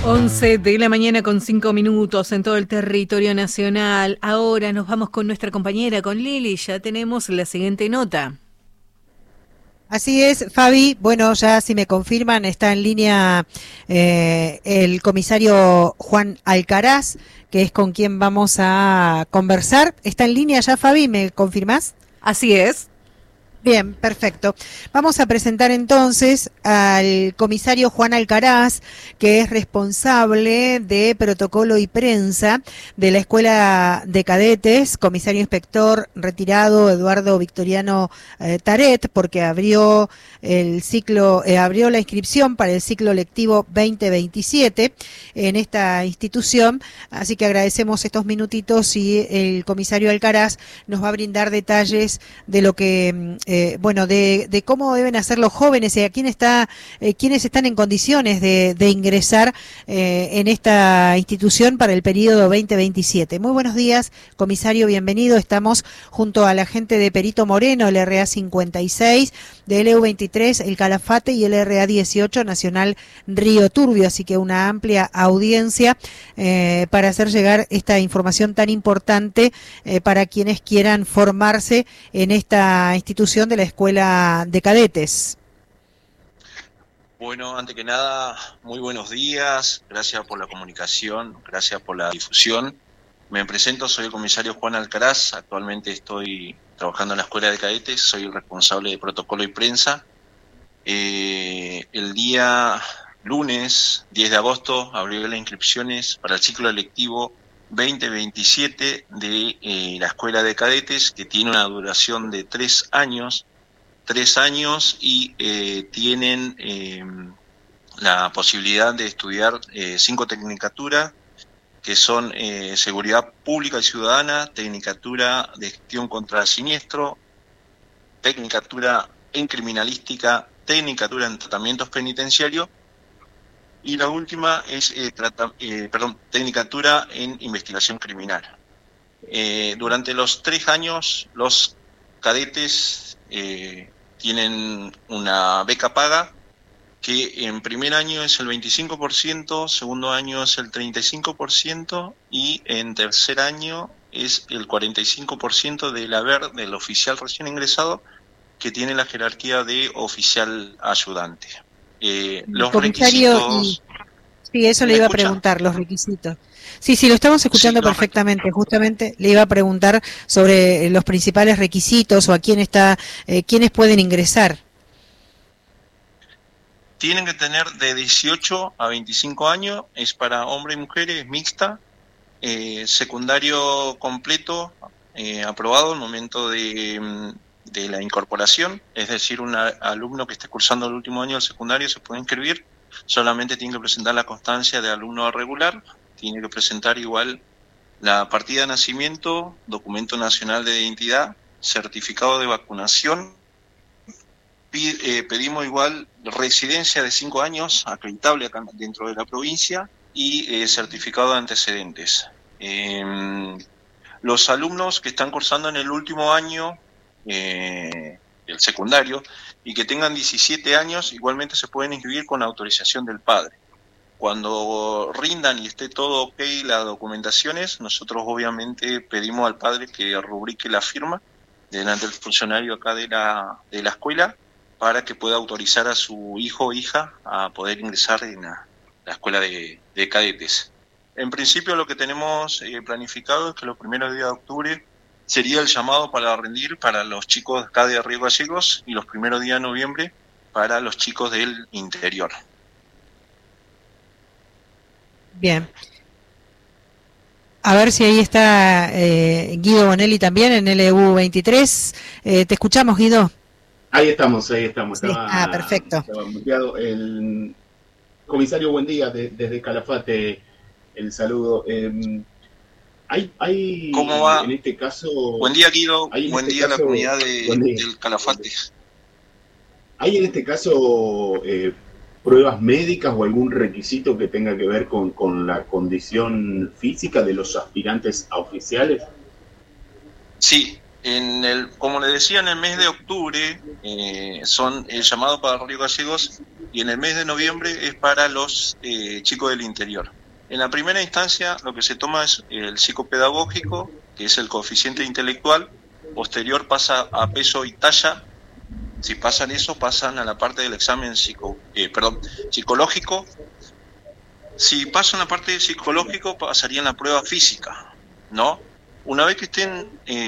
11 de la mañana con 5 minutos en todo el territorio nacional. Ahora nos vamos con nuestra compañera, con Lili. Ya tenemos la siguiente nota. Así es, Fabi. Bueno, ya si me confirman, está en línea el comisario Juan Alcaraz, que es con quien vamos a conversar. ¿Está en línea ya, Fabi? ¿Me confirmás? Así es. Bien, perfecto. Vamos a presentar entonces al comisario Juan Alcaraz, que es responsable de protocolo y prensa de la Escuela de Cadetes, comisario inspector retirado Eduardo Victoriano Taret, porque abrió el ciclo, abrió la inscripción para el ciclo lectivo 2027 en esta institución. Así que agradecemos estos minutitos y el comisario Alcaraz nos va a brindar detalles de lo que de cómo deben hacer los jóvenes y a quién quiénes están en condiciones de ingresar en esta institución para el periodo 2027. Muy buenos días, comisario, bienvenido. Estamos junto a la gente de Perito Moreno, el RA 56, del EU 23, el Calafate y el RA 18, Nacional Río Turbio, así que una amplia audiencia para hacer llegar esta información tan importante para quienes quieran formarse en esta institución de la Escuela de Cadetes. Bueno, antes que nada, muy buenos días, gracias por la comunicación, gracias por la difusión. Me presento, soy el comisario Juan Alcaraz, actualmente estoy trabajando en la Escuela de Cadetes, soy el responsable de protocolo y prensa. El día lunes 10 de agosto abrió las inscripciones para el ciclo electivo 2027 de la Escuela de Cadetes, que tiene una duración de 3 años y tienen la posibilidad de estudiar 5 tecnicaturas, que son Seguridad Pública y Ciudadana, Tecnicatura de Gestión contra el Siniestro, Tecnicatura en Criminalística, Tecnicatura en Tratamientos Penitenciarios, y la última es Tecnicatura en Investigación Criminal. Durante los 3 años, los cadetes tienen una beca paga, que en primer año es el 25%, segundo año es el 35% y en tercer año es el 45% del haber del oficial recién ingresado, que tiene la jerarquía de oficial ayudante. Los requisitos... Sí, eso le iba a preguntar, los requisitos. Sí, lo estamos escuchando perfectamente. Justamente le iba a preguntar sobre los principales requisitos o a quiénes pueden ingresar. Tienen que tener de 18 a 25 años, es para hombres y mujeres, es mixta, secundario completo, aprobado al momento de la incorporación, es decir, un alumno que esté cursando el último año del secundario se puede inscribir, solamente tiene que presentar la constancia de alumno regular, tiene que presentar igual la partida de nacimiento, documento nacional de identidad, certificado de vacunación. Pedimos igual residencia de 5 años, acreditable acá dentro de la provincia, y certificado de antecedentes. Los alumnos que están cursando en el último año el secundario y que tengan 17 años, igualmente se pueden inscribir con autorización del padre. Cuando rindan y esté todo ok las documentaciones, nosotros obviamente pedimos al padre que rubrique la firma delante del funcionario acá de la escuela, para que pueda autorizar a su hijo o hija a poder ingresar en la escuela de cadetes. En principio lo que tenemos planificado es que los primeros días de octubre sería el llamado para rendir para los chicos acá de Río Gallegos y los primeros días de noviembre para los chicos del interior. Bien. A ver si ahí está Guido Bonelli también en el EU 23. Te escuchamos, Guido. Ahí estamos. Sí. Perfecto. Estaba muteado. El comisario, buen día, desde Calafate, el saludo. Hay ¿Cómo va? En este caso... Buen día, Guido. Buen día a la comunidad del Calafate. ¿Hay en este caso pruebas médicas o algún requisito que tenga que ver con la condición física de los aspirantes a oficiales? Sí, Como le decía, en el mes de octubre son el llamado para Río Gallegos, y en el mes de noviembre es para los chicos del interior. En la primera instancia lo que se toma es el psicopedagógico, que es el coeficiente intelectual. Posterior pasa a peso y talla. Si pasan eso, pasan a la parte del examen psicológico. Si pasan la parte psicológico, pasarían la prueba física, ¿no? Una vez que estén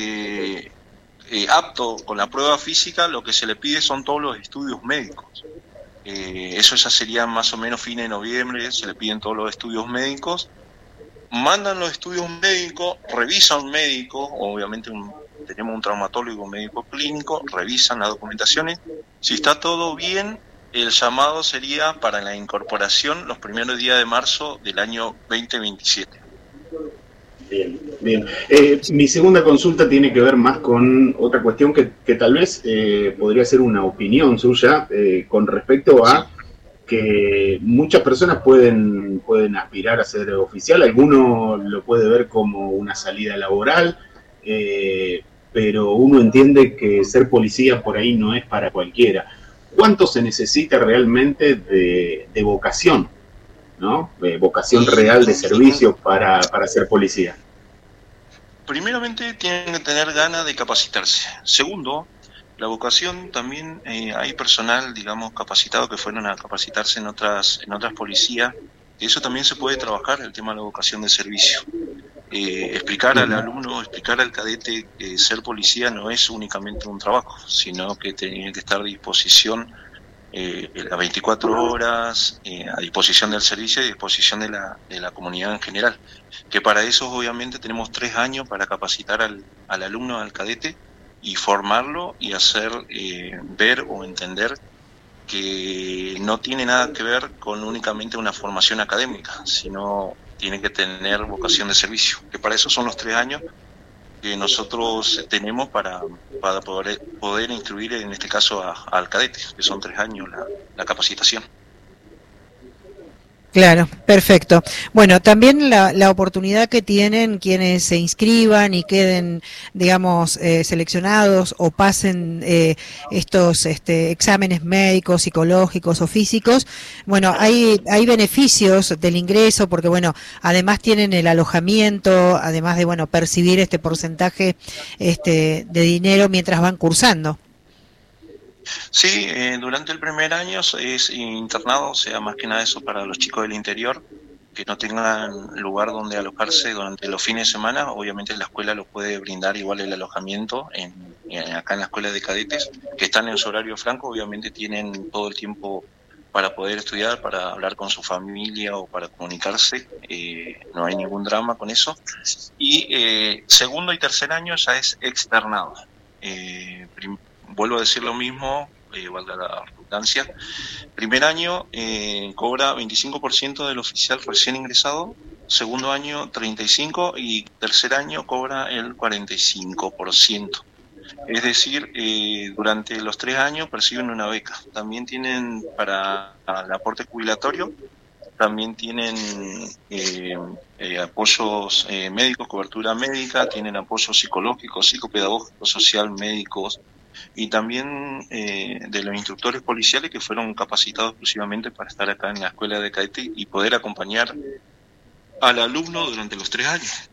aptos con la prueba física, lo que se le pide son todos los estudios médicos. Eso ya sería más o menos fin de noviembre, se le piden todos los estudios médicos. Mandan los estudios médicos, revisa un médico, obviamente tenemos un traumatólogo, un médico clínico, revisan las documentaciones. Si está todo bien, el llamado sería para la incorporación los primeros días de marzo del año 2027. Bien, bien. Mi segunda consulta tiene que ver más con otra cuestión que tal vez podría ser una opinión suya con respecto a que muchas personas pueden aspirar a ser oficial. Alguno lo puede ver como una salida laboral, pero uno entiende que ser policía por ahí no es para cualquiera. ¿Cuánto se necesita realmente de vocación, ¿no? Vocación real de servicio para ser policía? Primeramente tienen que tener ganas de capacitarse. Segundo, la vocación también hay personal, digamos, capacitado que fueron a capacitarse en otras policías. Eso también se puede trabajar, el tema de la vocación de servicio. Explicar al alumno, explicar al cadete que ser policía no es únicamente un trabajo, sino que tiene que estar a disposición las 24 horas, a disposición del servicio y a disposición de la comunidad en general. Que para eso obviamente tenemos 3 años para capacitar al alumno, al cadete, y formarlo y hacer ver o entender que no tiene nada que ver con únicamente una formación académica, sino tiene que tener vocación de servicio, que para eso son los 3 años que nosotros tenemos para poder instruir, en este caso, al cadete, que son 3 años la capacitación. Claro, perfecto. Bueno, también la oportunidad que tienen quienes se inscriban y queden, digamos, seleccionados o pasen estos exámenes médicos, psicológicos o físicos. Bueno, hay beneficios del ingreso porque, bueno, además tienen el alojamiento, además de, bueno, percibir este porcentaje de dinero mientras van cursando. Sí, durante el primer año es internado, o sea, más que nada eso para los chicos del interior, que no tengan lugar donde alojarse durante los fines de semana. Obviamente la escuela lo puede brindar igual el alojamiento acá en la escuela de cadetes, que están en su horario franco, obviamente tienen todo el tiempo para poder estudiar, para hablar con su familia o para comunicarse, no hay ningún drama con eso. Y segundo y tercer año ya es externado. Vuelvo a decir lo mismo, valga la redundancia. Primer año cobra 25% del oficial recién ingresado, segundo año 35% y tercer año cobra el 45%. Es decir, durante los 3 años perciben una beca. También tienen para el aporte jubilatorio, también tienen apoyos médicos, cobertura médica, tienen apoyos psicológicos, psicopedagógicos, social, médicos, y también de los instructores policiales que fueron capacitados exclusivamente para estar acá en la escuela de cadete y poder acompañar al alumno durante los 3 años.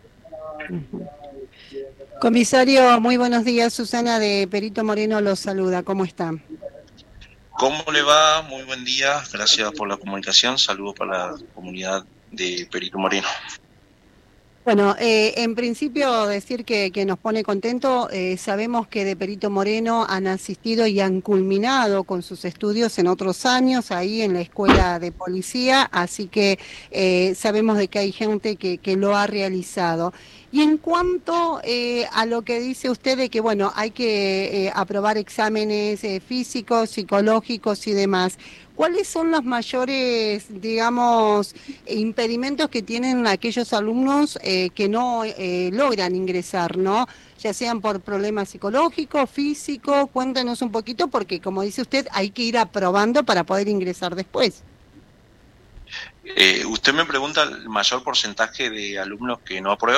Comisario, muy buenos días. Susana de Perito Moreno los saluda. ¿Cómo está? ¿Cómo le va? Muy buen día. Gracias por la comunicación. Saludos para la comunidad de Perito Moreno. Bueno, en principio decir que nos pone contento. Sabemos que de Perito Moreno han asistido y han culminado con sus estudios en otros años ahí en la escuela de policía, así que sabemos de que hay gente que lo ha realizado. Y en cuanto a lo que dice usted de que, bueno, hay que aprobar exámenes físicos, psicológicos y demás, ¿cuáles son los mayores, digamos, impedimentos que tienen aquellos alumnos que no logran ingresar, ¿no? Ya sean por problemas psicológicos, físicos, cuéntanos un poquito, porque como dice usted, hay que ir aprobando para poder ingresar después. Usted me pregunta el mayor porcentaje de alumnos que no aprueban.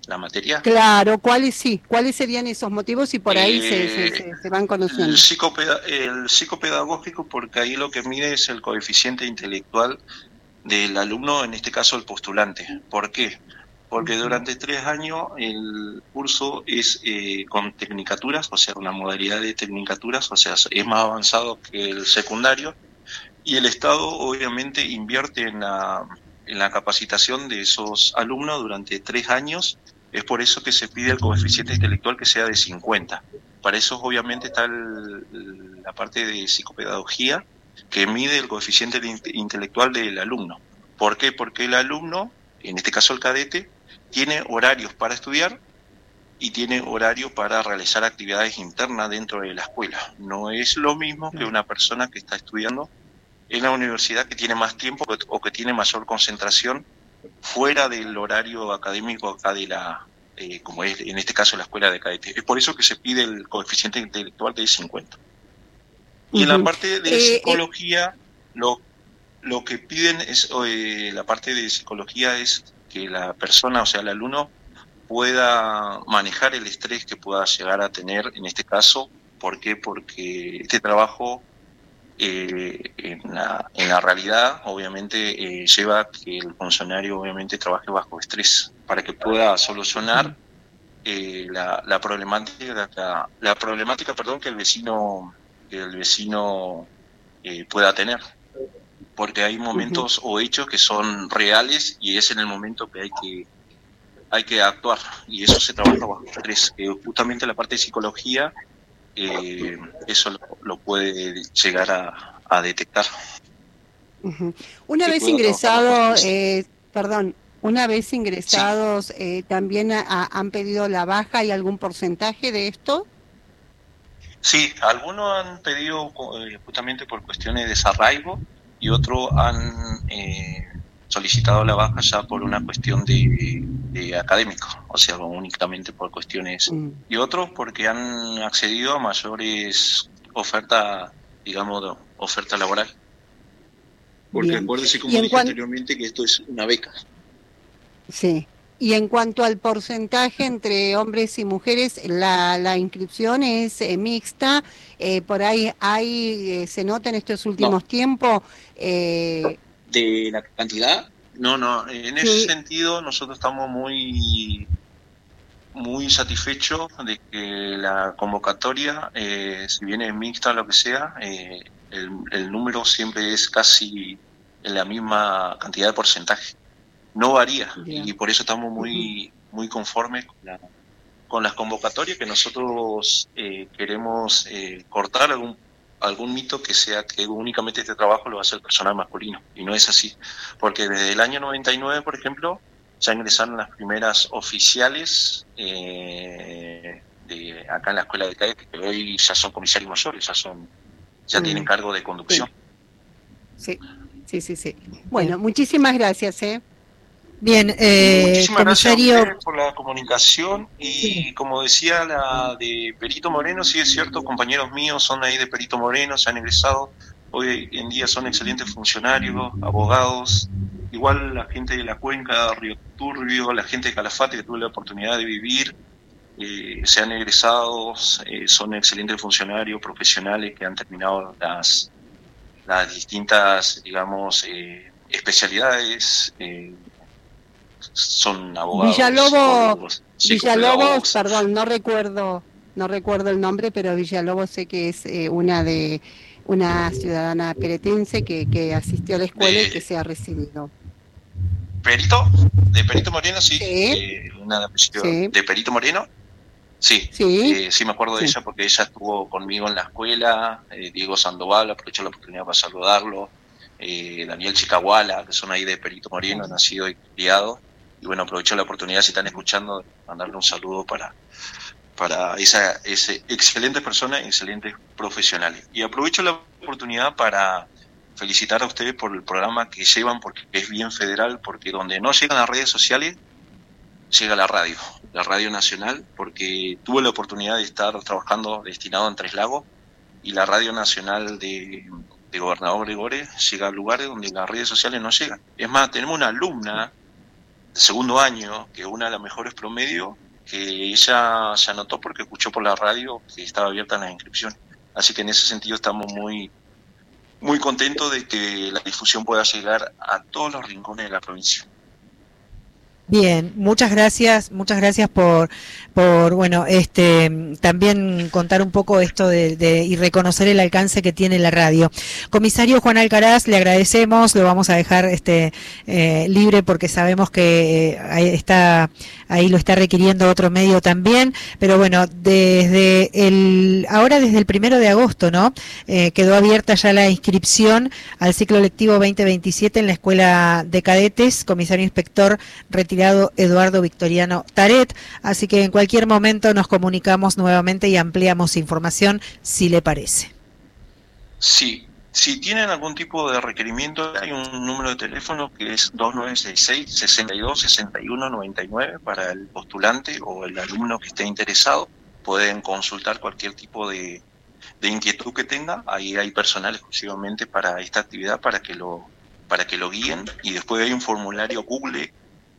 la materia. Claro, ¿cuáles serían esos motivos y por ahí se van conociendo? El psicopedagógico, porque ahí lo que mide es el coeficiente intelectual del alumno, en este caso el postulante. ¿Por qué? Porque durante 3 años el curso es con tecnicaturas, o sea, una modalidad de tecnicaturas, o sea, es más avanzado que el secundario, y el Estado obviamente invierte en la capacitación de esos alumnos durante 3 años. Es por eso que se pide el coeficiente intelectual que sea de 50. Para eso obviamente está la parte de psicopedagogía, que mide el coeficiente intelectual del alumno. ¿Por qué? Porque el alumno, en este caso el cadete, tiene horarios para estudiar y tiene horario para realizar actividades internas dentro de la escuela. No es lo mismo que una persona que está estudiando en la universidad, que tiene más tiempo o que tiene mayor concentración fuera del horario académico acá de como es en este caso la escuela de cadetes. Es por eso que se pide el coeficiente intelectual de 50. Y en la parte de psicología, lo que piden es, la parte de psicología es que la persona, o sea, el alumno, pueda manejar el estrés que pueda llegar a tener en este caso. ¿Por qué? Porque este trabajo en la realidad obviamente lleva a que el funcionario obviamente trabaje bajo estrés para que pueda solucionar la problemática que el vecino pueda tener, porque hay momentos o hechos que son reales y es en el momento que hay que actuar, y eso se trabaja bajo estrés. Justamente la parte de psicología eso lo puede llegar a detectar. Una vez ingresados, sí. ¿También han pedido la baja? ¿Hay algún porcentaje de esto? Sí, algunos han pedido justamente por cuestiones de desarraigo y otros han solicitado la baja ya por una cuestión de académico, o sea, únicamente por cuestiones, y otros porque han accedido a mayores oferta laboral. Porque acuérdese, como dije anteriormente, que esto es una beca. Sí. Y en cuanto al porcentaje entre hombres y mujeres, la inscripción es mixta. Por ahí se nota en estos últimos tiempos. ¿De la cantidad? No. En ese sentido, nosotros estamos muy satisfechos de que la convocatoria, si bien es mixta o lo que sea, el número siempre es casi en la misma cantidad de porcentaje. No varía. Bien. Y por eso estamos muy conformes con las convocatorias, que nosotros queremos cortar algún mito que sea que únicamente este trabajo lo hace el personal masculino, y no es así, porque desde el año 99, por ejemplo, ya ingresaron las primeras oficiales acá en la escuela de cadetes, que hoy ya son comisarios mayores, ya tienen cargo de conducción. Sí. Bueno, muchísimas gracias. Bien, muchísimas comisario, gracias a ustedes por la comunicación y como decía la de Perito Moreno, sí es cierto, compañeros míos son ahí de Perito Moreno, se han egresado, hoy en día son excelentes funcionarios, abogados, igual la gente de la cuenca, Río Turbio, la gente de Calafate que tuve la oportunidad de vivir, se han egresado, son excelentes funcionarios profesionales que han terminado las distintas, especialidades, son abogados. Villalobos, perdón, no recuerdo el nombre, pero Villalobos sé que es una ciudadana peretense que asistió a la escuela y que se ha recibido. ¿Perito? ¿De Perito Moreno? Sí. ¿De Perito Moreno? Sí, sí me acuerdo de ella porque ella estuvo conmigo en la escuela, Diego Sandoval, aprovecho la oportunidad para saludarlo, Daniel Chicahuala, que son ahí de Perito Moreno, nacido y criado. Y bueno, aprovecho la oportunidad, si están escuchando, de mandarle un saludo para esa excelente persona, excelentes profesionales. Y aprovecho la oportunidad para felicitar a ustedes por el programa que llevan, porque es bien federal, porque donde no llegan las redes sociales, llega la Radio Nacional, porque tuve la oportunidad de estar trabajando destinado en Tres Lagos, y la Radio Nacional de Gobernador Gregores llega a lugares donde las redes sociales no llegan. Es más, tenemos una alumna segundo año, que una de las mejores promedios, que ella se anotó porque escuchó por la radio que estaba abierta las inscripciones. Así que en ese sentido estamos muy contentos de que la difusión pueda llegar a todos los rincones de la provincia. Bien, muchas gracias por bueno, también contar un poco esto y reconocer el alcance que tiene la radio. Comisario Juan Alcaraz, le agradecemos, lo vamos a dejar libre porque sabemos que ahí lo está requiriendo otro medio también, pero bueno, desde el 1 de agosto, ¿no? Quedó abierta ya la inscripción al ciclo lectivo 2027 en la Escuela de Cadetes, comisario inspector retirado Eduardo Victoriano Taret, así que en cualquier momento nos comunicamos nuevamente y ampliamos información, si le parece. Sí, si tienen algún tipo de requerimiento, hay un número de teléfono que es 2966-626199 para el postulante o el alumno que esté interesado. Pueden consultar cualquier tipo de inquietud que tenga. Ahí hay personal exclusivamente para esta actividad para que lo guíen, y después hay un formulario Google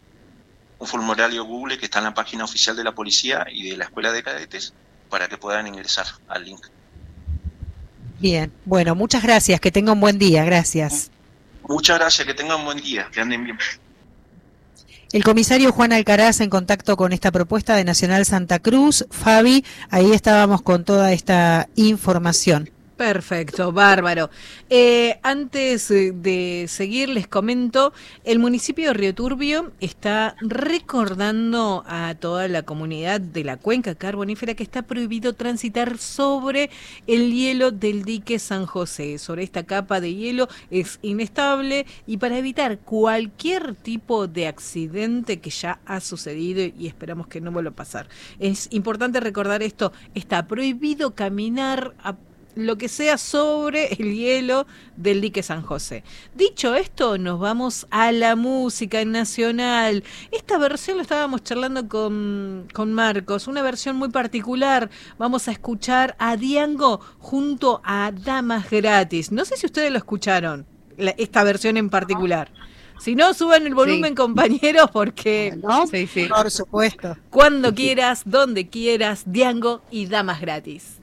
que está en la página oficial de la policía y de la Escuela de Cadetes para que puedan ingresar al link. Bien, bueno, muchas gracias, que tenga un buen día, gracias. Muchas gracias, que tengan un buen día, que anden bien. El comisario Juan Alcaraz en contacto con esta propuesta de Nacional Santa Cruz. Fabi, ahí estábamos con toda esta información. Perfecto, bárbaro. Antes de seguir, les comento, el municipio de Río Turbio está recordando a toda la comunidad de la cuenca carbonífera que está prohibido transitar sobre el hielo del dique San José. Sobre esta capa de hielo es inestable, y para evitar cualquier tipo de accidente que ya ha sucedido y esperamos que no vuelva a pasar, es importante recordar esto: está prohibido caminar a lo que sea sobre el hielo del dique San José. Dicho esto, nos vamos a la música nacional. Esta versión lo estábamos charlando con Marcos, una versión muy particular. Vamos a escuchar a Diango junto a Damas Gratis. No sé si ustedes lo escucharon, esta versión en particular. Si no, suban el volumen, sí, compañeros, porque... ¿No? Sí, por supuesto. Cuando quieras, donde quieras, Diango y Damas Gratis.